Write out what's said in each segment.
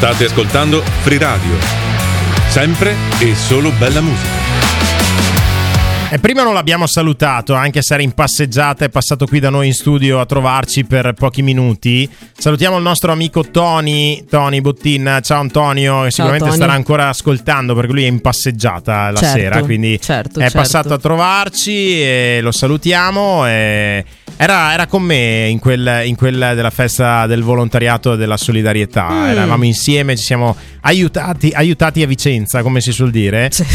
State ascoltando Free Radio, sempre e solo bella musica. E prima non l'abbiamo salutato, anche se era in passeggiata, è passato qui da noi in studio a trovarci per pochi minuti. Salutiamo il nostro amico Tony Bottin. Ciao Antonio, che sicuramente Tony. starà ancora ascoltando perché lui è in passeggiata la sera, quindi è passato a trovarci e lo salutiamo. Era con me in quella della festa del volontariato e della solidarietà. Eravamo insieme, ci siamo aiutati a Vicenza, come si suol dire. Sì.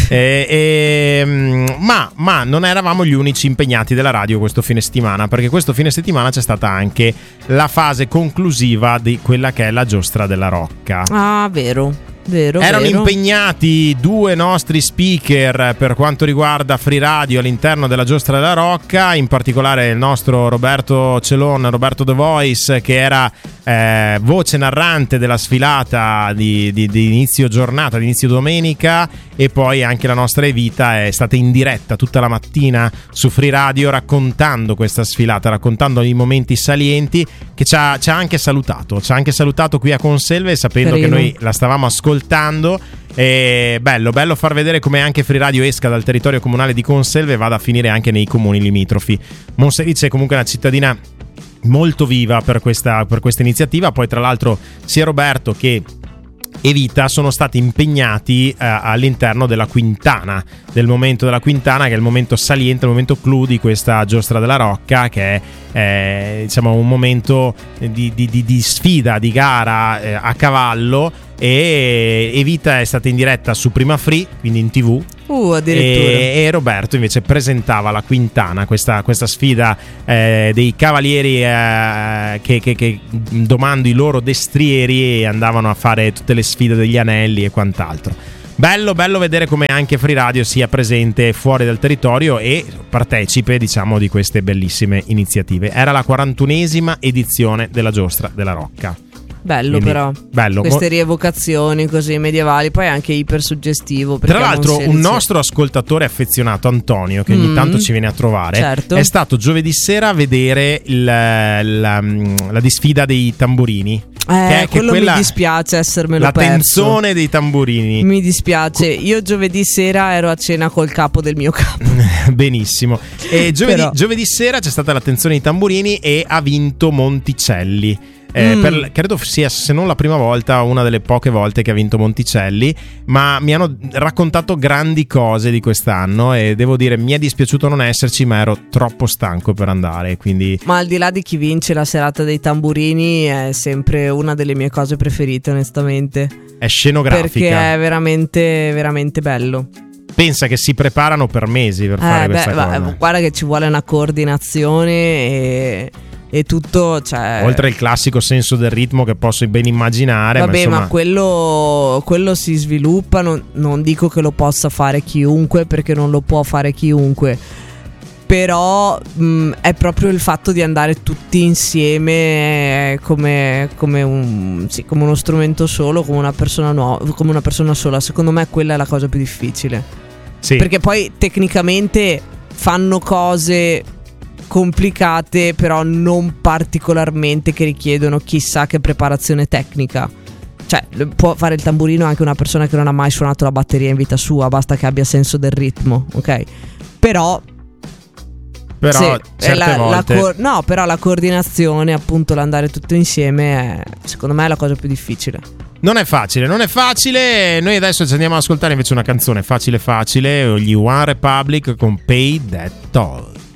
Ma non eravamo gli unici impegnati della radio questo fine settimana, perché questo fine settimana c'è stata anche la fase conclusiva di quella che è la Giostra della Rocca. Ah, vero. Erano impegnati due nostri speaker per quanto riguarda Free Radio all'interno della Giostra della Rocca, in particolare il nostro Roberto Celon, Roberto The Voice, che era voce narrante della sfilata di inizio giornata, di inizio domenica, e poi anche la nostra Evita è stata in diretta tutta la mattina su Free Radio raccontando questa sfilata, raccontando i momenti salienti, che ci ha anche salutato qui a Conselve, sapendo che noi la stavamo ascoltando. E bello far vedere come anche Free Radio esca dal territorio comunale di Conselve e vada a finire anche nei comuni limitrofi. Monselice è comunque una cittadina molto viva per questa iniziativa. Poi tra l'altro sia Roberto che Evita sono stati impegnati all'interno della Quintana, del momento della Quintana, che è il momento saliente, il momento clou di questa Giostra della Rocca, che è diciamo un momento di sfida, di gara a cavallo. E Evita è stata in diretta su Prima Free, quindi in TV. Addirittura. E Roberto invece presentava la Quintana, questa sfida dei cavalieri che domando i loro destrieri andavano a fare tutte le sfide degli anelli e quant'altro. Bello vedere come anche Free Radio sia presente fuori dal territorio e partecipe, diciamo, di queste bellissime iniziative. Era la 41esima edizione della Giostra della Rocca. Bello. Quindi, però queste rievocazioni così medievali, poi anche iper suggestivo. Tra l'altro un nostro ascoltatore affezionato, Antonio, che ogni tanto ci viene a trovare, certo, è stato giovedì sera a vedere la disfida dei tamburini. Quello mi dispiace essermelo la perso. tensione dei tamburini. Mi dispiace. Io giovedì sera ero a cena col capo del mio capo. Benissimo. E giovedì sera c'è stata la tensione dei tamburini e ha vinto Monticelli. Credo sia, se non la prima volta, una delle poche volte che ha vinto Monticelli. Ma mi hanno raccontato grandi cose di quest'anno e devo dire mi è dispiaciuto non esserci, ma ero troppo stanco per andare, quindi... Ma al di là di chi vince, la serata dei tamburini è sempre una delle mie cose preferite, onestamente. È scenografica, perché è veramente veramente bello. Pensa che si preparano per mesi per fare questa cosa. Guarda che ci vuole una coordinazione e tutto, cioè... oltre il classico senso del ritmo che posso ben immaginare. Vabbè, ma quello si sviluppa, non dico che lo possa fare chiunque, perché non lo può fare chiunque, però è proprio il fatto di andare tutti insieme come uno strumento solo, come una persona sola. Secondo me quella è la cosa più difficile, sì. Perché poi tecnicamente fanno cose complicate, però non particolarmente che richiedono chissà che preparazione tecnica. Cioè, può fare il tamburino anche una persona che non ha mai suonato la batteria in vita sua, basta che abbia senso del ritmo, ok? Però certe volte però la coordinazione, appunto, l'andare tutto insieme secondo me è la cosa più difficile. Non è facile. Noi adesso ci andiamo ad ascoltare invece una canzone facile, gli One Republic con Pay That Toll.